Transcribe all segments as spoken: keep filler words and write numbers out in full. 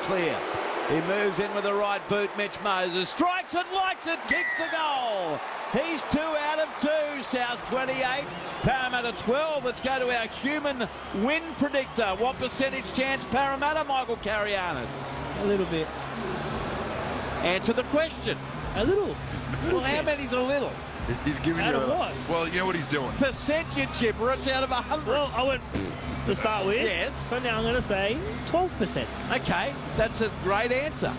clear. He moves in with the right boot. Mitch Moses strikes it, likes it, kicks the goal. He's two out of two. South twenty-eight, Parramatta twelve. Let's go to our human win predictor. What percentage chance Parramatta, Michael Carianis? A little bit. Answer the question. A little. Well, how many's a little? He's giving Out you of a, what? Well, you know what he's doing. Percent, you chipper. It's out of a hundred. Well, I went to start with. Yes. So now I'm going to say twelve percent. Okay, that's a great answer.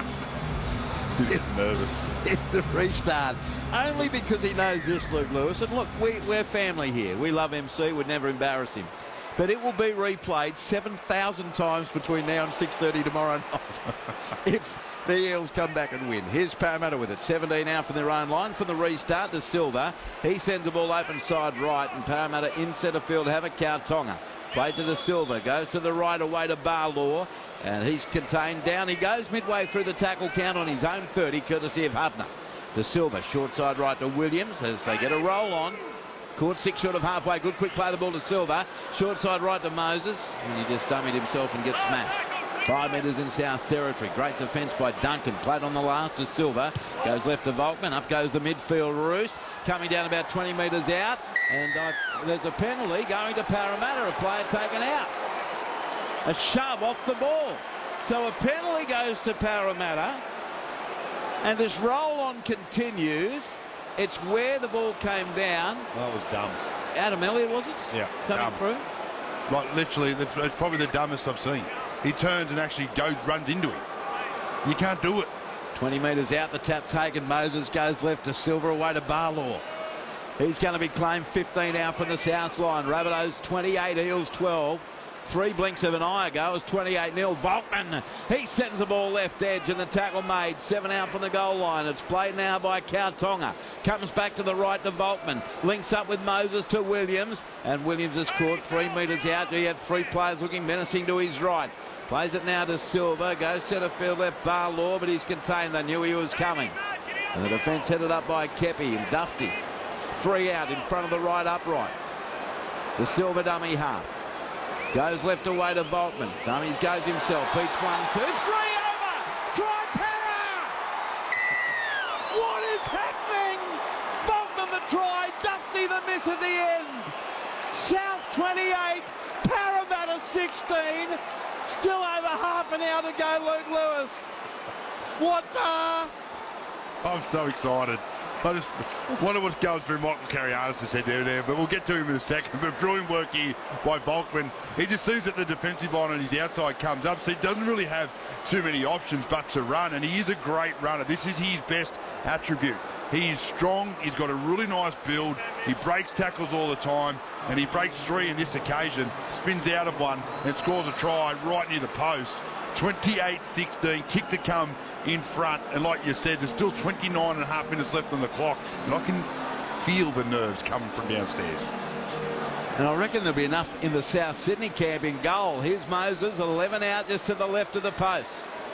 He's getting nervous. It's the restart. Only because he knows this, Luke Lewis. And look, we, we're family here. We love M C. We'd never embarrass him. But it will be replayed seven thousand times between now and six thirty tomorrow night if the Eels come back and win. Here's Parramatta with it. seventeen out from their own line from the restart to Silva. He sends the ball open side right, and Parramatta in centre field have a Kautonga. Played to the Silva. Goes to the right away to Barlaw. And he's contained. Down he goes midway through the tackle count on his own thirty, courtesy of Hubner. De Silva, short side right to Williams as they get a roll on. Caught six short of halfway. Good quick play the ball to Silva. Short side right to Moses. And he just dummied himself and gets smashed. Five metres in South territory. Great defence by Duncan. Played on the last to Silva. Goes left to Volkman. Up goes the midfield Roost. Coming down about twenty metres out. And uh, there's a penalty going to Parramatta. A player taken out. A shove off the ball. So a penalty goes to Parramatta. And this roll on continues. It's where the ball came down. That was dumb. Adam Elliott, was it? Yeah. Coming dumb. through. Like, literally, that's, that's probably the dumbest I've seen. He turns and actually goes, runs into him. You can't do it. twenty metres out, the tap taken. Moses goes left to Silver, away to Barlaw. He's going to be claimed fifteen out from the south line. Rabbitohs twenty-eight, Eels twelve. Three blinks of an eye ago. It's twenty-eight nil. Volkman, he sends the ball left edge and the tackle made. Seven out from the goal line. It's played now by Kautonga. Comes back to the right to Volkman. Links up with Moses to Williams. And Williams is caught three metres out. He had three players looking menacing to his right. Plays it now to Silva. Goes centre field left Barlaw, but he's contained. They knew he was coming. And the defence headed up by Kepi and Dufty. Three out in front of the right upright. The Silva dummy half. Goes left away to Volkman. Dummies goes himself. Beats one, two, three over. Try Para. What is happening? Volkman the try. Dufty the miss at the end. South twenty-eight. Parramatta sixteen. Still over half an hour to go, Luke Lewis. What the? I'm so excited. I just wonder what goes through Michael Carianis' head there, there, but we'll get to him in a second. But brilliant work here by Volkman. He just sees that the defensive line on his outside comes up, so he doesn't really have too many options but to run, and he is a great runner. This is his best attribute. He is strong, he's got a really nice build, he breaks tackles all the time, and he breaks three in this occasion, spins out of one, and scores a try right near the post. twenty-eight sixteen, kick to come in front, and like you said, there's still twenty-nine and a half minutes left on the clock, and I can feel the nerves coming from downstairs. And I reckon there'll be enough in the South Sydney camp in goal. Here's Moses, eleven out just to the left of the post.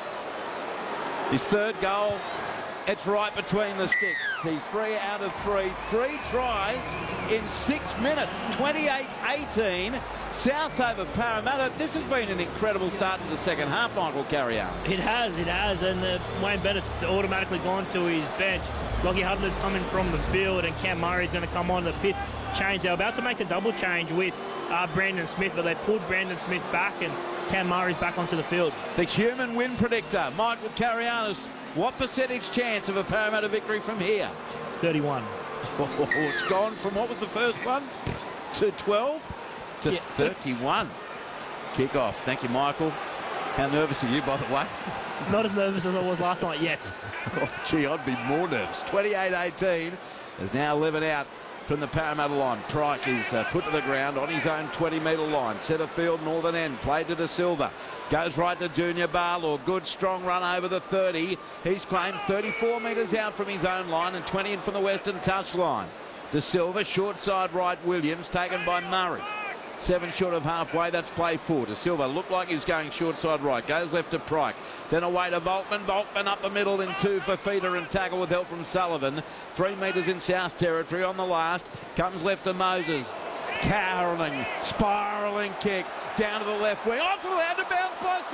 His third goal, it's right between the sticks. He's three out of three. Three tries in six minutes. twenty-eight eighteen. South over Parramatta. This has been an incredible start to the second half, Michael Carianis. It has, it has. And uh, Wayne Bennett's automatically gone to his bench. Lockie Hubner's coming from the field, and Cam Murray's going to come on the fifth change. They're about to make a double change with uh, Brandon Smith, but they pulled Brandon Smith back, and Cam Murray's back onto the field. The human win predictor, Michael Carianis. What percentage chance of a Parramatta victory from here? thirty-one. Oh, it's gone from what was the first one to twelve to yeah. thirty-one. Kick off. Thank you, Michael. How nervous are you, by the way? Not as nervous as I was last night yet. Oh, gee, I'd be more nervous. twenty-eight eighteen is now eleven out from the Parramatta line. Pryke is uh, put to the ground on his own twenty metre line. Centre field, northern end. Played to De Silva. Goes right to Junior Barlaw. Good strong run over the thirty. He's claimed thirty-four metres out from his own line and twenty in from the western touch line. De Silva, short side right, Williams, taken by Murray. Seven short of halfway, that's play four. De Silva looked like he was going short side right. Goes left to Pryke. Then away to Volkman. Volkman up the middle in two for feeder and tackle with help from Sullivan. Three metres in South territory on the last. Comes left to Moses. Towering, spiralling kick down to the left wing. Onto the out of bounds by